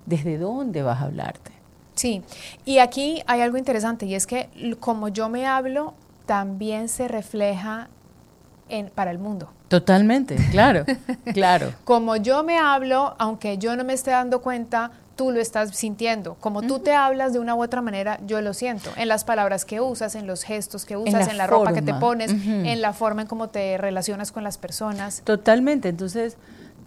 ¿Desde dónde vas a hablarte? Sí, y aquí hay algo interesante y es que como yo me hablo, también se refleja para el mundo. Totalmente, claro, claro. Como yo me hablo, aunque yo no me esté dando cuenta, tú lo estás sintiendo. Como tú te hablas de una u otra manera, yo lo siento. En las palabras que usas, en los gestos que usas, en la ropa que te pones, en la forma en cómo te relacionas con las personas. Totalmente. Entonces,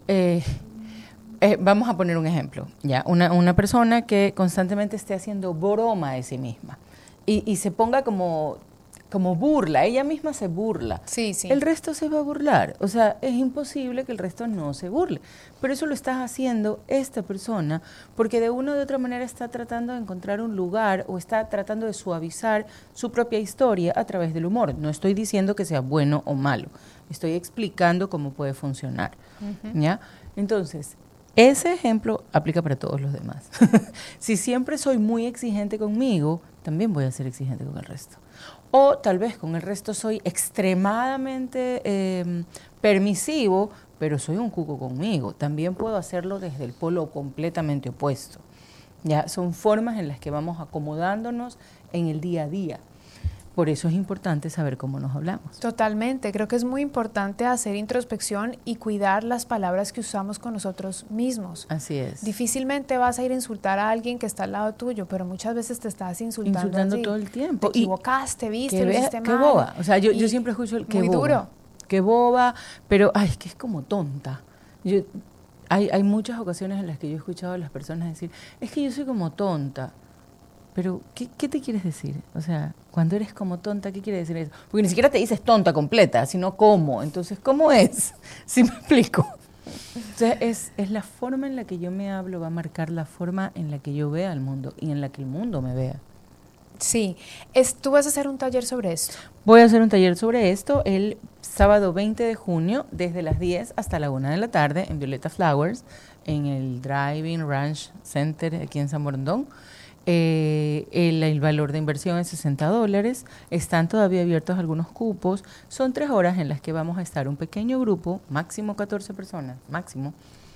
vamos a poner un ejemplo. ¿Ya? Una persona que constantemente esté haciendo broma de sí misma y se ponga como burla, ella misma se burla. Sí, sí. El resto se va a burlar. O sea, es imposible que el resto no se burle. Pero eso lo está haciendo esta persona porque de una u otra manera está tratando de encontrar un lugar o está tratando de suavizar su propia historia a través del humor. No estoy diciendo que sea bueno o malo. Estoy explicando cómo puede funcionar. ¿Ya? Entonces, ese ejemplo aplica para todos los demás. Si siempre soy muy exigente conmigo, también voy a ser exigente con el resto. O tal vez con el resto soy extremadamente permisivo, pero soy un cuco conmigo. También puedo hacerlo desde el polo completamente opuesto. Ya son formas en las que vamos acomodándonos en el día a día. Por eso es importante saber cómo nos hablamos. Totalmente, creo que es muy importante hacer introspección y cuidar las palabras que usamos con nosotros mismos. Así es. Difícilmente vas a ir a insultar a alguien que está al lado tuyo, pero muchas veces te estás insultando todo el tiempo. Te equivocaste, viste, lo hiciste mal. Qué boba. O sea, yo siempre escucho el qué muy boba. Muy duro. Qué boba, pero ay, es que es como tonta. Hay muchas ocasiones en las que yo he escuchado a las personas decir, es que yo soy como tonta. Pero, ¿qué te quieres decir? O sea, cuando eres como tonta, ¿qué quiere decir eso? Porque ni siquiera te dices tonta completa, sino cómo. Entonces, ¿cómo es? ¿Sí me explico? O sea, es la forma en la que yo me hablo, va a marcar la forma en la que yo vea al mundo y en la que el mundo me vea. Sí. ¿Tú vas a hacer un taller sobre esto? Voy a hacer un taller sobre esto el sábado 20 de junio, desde las 10 hasta la 1 de la tarde, en Violeta Flowers, en el Driving Ranch Center aquí en San Borondón. El valor de inversión es $60. Están todavía abiertos algunos cupos. Son 3 horas en las que vamos a estar un pequeño grupo, máximo 14 personas, máximo,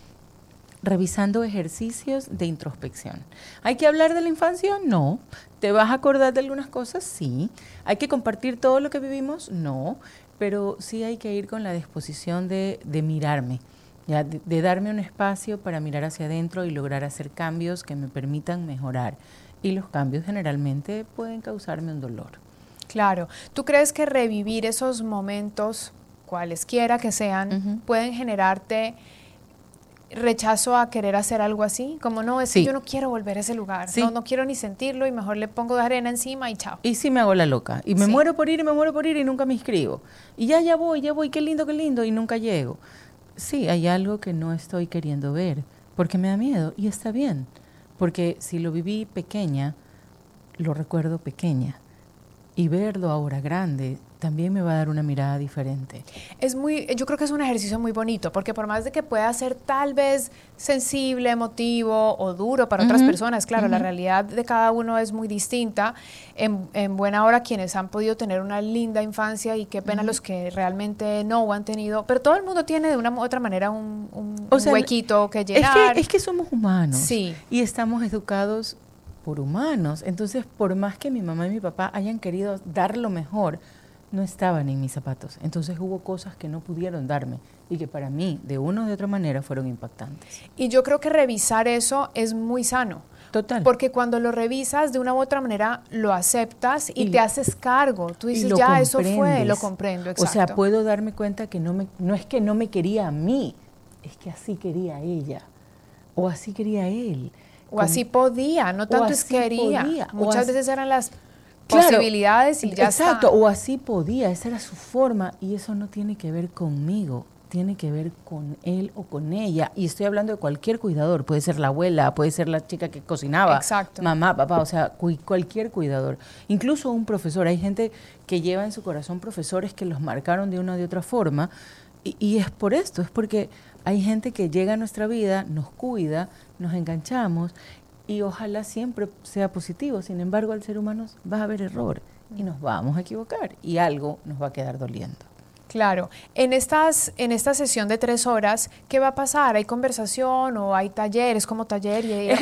revisando ejercicios de introspección. ¿Hay que hablar de la infancia? No. ¿Te vas a acordar de algunas cosas? Sí. ¿Hay que compartir todo lo que vivimos? No. Pero sí hay que ir con la disposición de mirarme. ¿Ya? De darme un espacio para mirar hacia adentro y lograr hacer cambios que me permitan mejorar. Y los cambios generalmente pueden causarme un dolor. Claro. ¿Tú crees que revivir esos momentos, cualesquiera que sean, pueden generarte rechazo a querer hacer algo así? Como no, es que yo no quiero volver a ese lugar. Sí. No quiero ni sentirlo y mejor le pongo de arena encima y chao. Y sí me hago la loca. Y me muero por ir y nunca me inscribo. Y ya voy, qué lindo, y nunca llego. Sí, hay algo que no estoy queriendo ver, porque me da miedo, y está bien, porque si lo viví pequeña, lo recuerdo pequeña, y verlo ahora grande también me va a dar una mirada diferente. Yo creo que es un ejercicio muy bonito, porque por más de que pueda ser tal vez sensible, emotivo o duro para otras personas, claro, la realidad de cada uno es muy distinta. En buena hora quienes han podido tener una linda infancia y qué pena los que realmente no han tenido, pero todo el mundo tiene de una u otra manera un huequito que llenar. Es que somos humanos, sí, y estamos educados por humanos. Entonces, por más que mi mamá y mi papá hayan querido dar lo mejor, no estaban en mis zapatos. Entonces hubo cosas que no pudieron darme y que para mí, de una o de otra manera, fueron impactantes. Y yo creo que revisar eso es muy sano. Total. Porque cuando lo revisas, de una u otra manera, lo aceptas y te haces cargo. Tú dices, ya, comprendes. Eso fue, lo comprendo, exacto. O sea, puedo darme cuenta que no es que no me quería a mí, es que así quería ella, o así quería él. O así podía, no tanto es quería. Muchas veces eran las posibilidades y ya está. Exacto, o así podía, esa era su forma, y eso no tiene que ver conmigo, tiene que ver con él o con ella. Y estoy hablando de cualquier cuidador, puede ser la abuela, puede ser la chica que cocinaba, exacto, mamá, papá, o sea, cualquier cuidador. Incluso un profesor, hay gente que lleva en su corazón profesores que los marcaron de una o de otra forma, y es por esto, es porque hay gente que llega a nuestra vida, nos cuida, nos enganchamos, y ojalá siempre sea positivo. Sin embargo, al ser humano va a haber error y nos vamos a equivocar y algo nos va a quedar doliendo. Claro. En esta sesión de 3 horas, ¿qué va a pasar? ¿Hay conversación o hay talleres como taller?